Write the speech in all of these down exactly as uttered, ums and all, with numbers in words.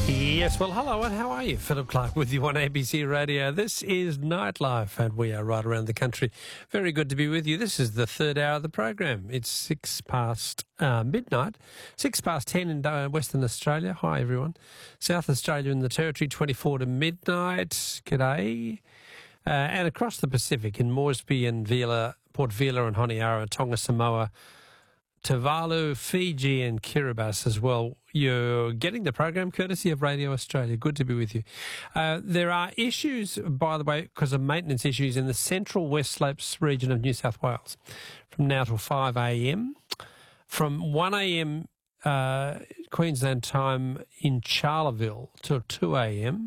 Yes, well, hello and how are you? Philip Clark with you on A B C Radio. This is Nightlife and we are right around the country. Very good to be with you. This is the third hour of the program. It's six past uh, midnight, six past ten in uh, Western Australia. Hi, everyone. South Australia and the Territory, twenty-four to midnight. G'day. Uh, and across the Pacific in Moresby and Vila, Port Vila and Honiara, Tonga, Samoa, Tuvalu, Fiji and Kiribati as well. You're getting the program courtesy of Radio Australia. Good to be with you. Uh, there are issues, by the way, because of maintenance issues in the central West Slopes region of New South Wales from now till five a m. From one a m uh, Queensland time in Charleville till two a m,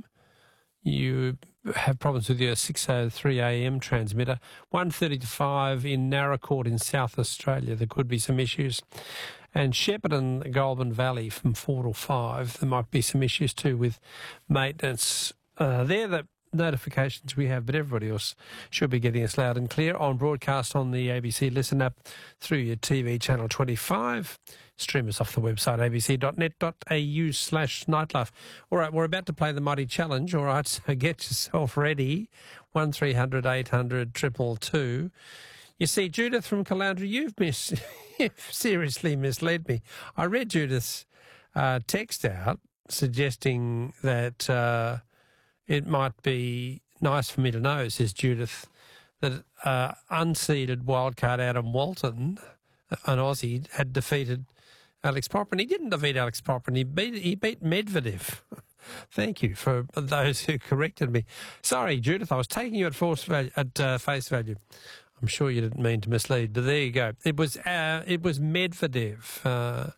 you have problems with your six oh three a m transmitter. one thirty to five in Narracourt in South Australia, there could be some issues. And Shepparton, Goulburn Valley from four to five, there might be some issues too with maintenance. Uh, they're the notifications we have, but everybody else should be getting us loud and clear on broadcast on the A B C Listen app through your T V channel twenty-five. Stream us off the website abc.net.au slash nightlife. All right, we're about to play the Mighty Challenge. All right, so get yourself ready. one three hundred eight hundred two two two. You see, Judith from Caloundra, you've, mis- you've seriously misled me. I read Judith's uh, text out suggesting that uh, it might be nice for me to know, says Judith, that uh, unseeded wildcard Adam Walton, an Aussie, had defeated Alex Popper. He didn't defeat Alex Popper. He beat, he beat Medvedev. Thank you for those who corrected me. Sorry, Judith, I was taking you at, force value, at uh, face value. I'm sure you didn't mean to mislead, but there you go. It was uh, it was Medvedev. Uh,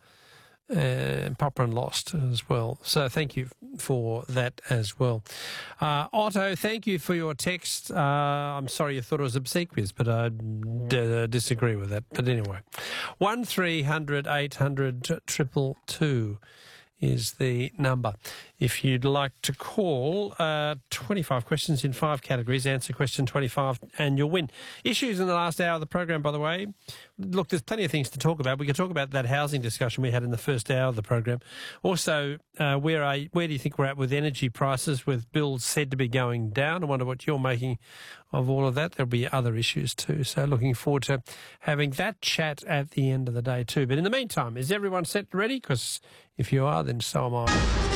Uh, Popper and lost as well. So thank you for that as well. Uh, Otto, thank you for your text. Uh, I'm sorry you thought it was obsequious, but I d- disagree with that. But anyway, one three hundred eight hundred two two two is the number. If you'd like to call, uh, twenty-five questions in five categories, answer question twenty-five and you'll win. Issues in the last hour of the program, by the way. Look, there's plenty of things to talk about. We could talk about that housing discussion we had in the first hour of the program. Also, uh, where are you, where do you think we're at with energy prices, with bills said to be going down? I wonder what you're making of all of that. There'll be other issues too. So looking forward to having that chat at the end of the day too. But in the meantime, is everyone set and ready? Because if you are, then so am I.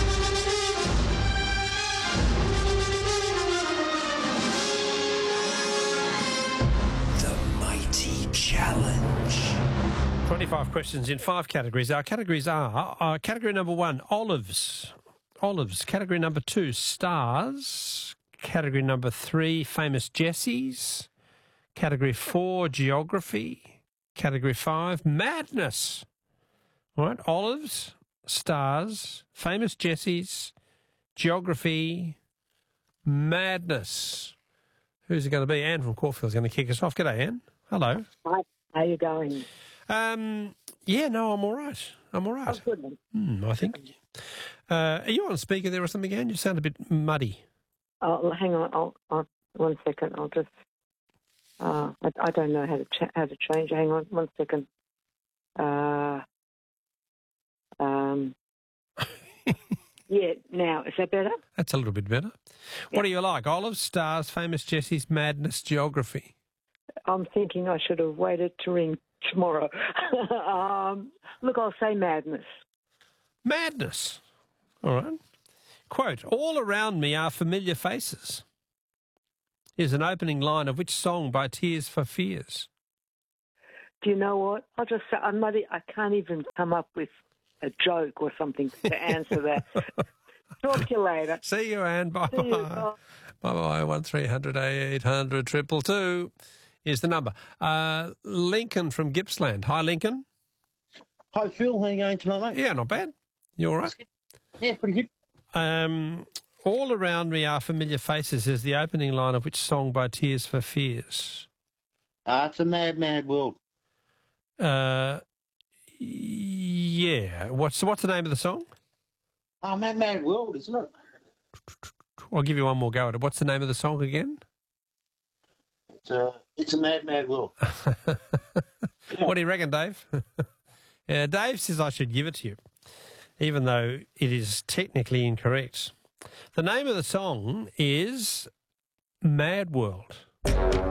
Challenge. twenty-five questions in five categories. Our categories are uh, category number one, olives. Olives. Category number two, stars. Category number three, famous Jessies. Category four, geography. Category five, madness. All right, olives, stars, famous Jessies, geography, madness. Who's it going to be? Anne from Caulfield's going to kick us off. G'day, Anne. Hello. Hi, how are you going? Um, yeah, no, I'm all right. I'm all right. Oh, good. Mm, I think. Uh, are you on speaker there or something, Anne? You sound a bit muddy. Oh, hang on. I'll, I'll, one second. I'll just. Uh, I, I don't know how to cha- how to change. Hang on, one second. Uh, um. Yeah. Now, is that better? That's a little bit better. Yeah. What do you like? Olives, stars, famous Jessies, madness, geography. I'm thinking I should have waited to ring tomorrow. um, look, I'll say madness. Madness. All right. Quote, all around me are familiar faces. Is an opening line of which song by Tears for Fears? Do you know what? I'll just say, I'm not, I can't even come up with a joke or something to answer that. Talk to you later. See you, Anne. Bye-bye. See you, bye. Bye-bye. one three hundred eight hundred two two two is the number. Uh, Lincoln from Gippsland. Hi, Lincoln. Hi, Phil. How are you going tonight, mate? Yeah, not bad. You all right? Yeah, pretty good. Um, all around me are familiar faces is the opening line of which song by Tears for Fears? Uh, it's a mad, mad world. Uh, yeah. What's what's the name of the song? Oh, mad, mad world, isn't it? I'll give you one more go at it. What's the name of the song again? It's a, it's a mad, mad world. What do you reckon, Dave? Yeah, Dave says I should give it to you. even though it is technically incorrect. The name of the song is Mad World.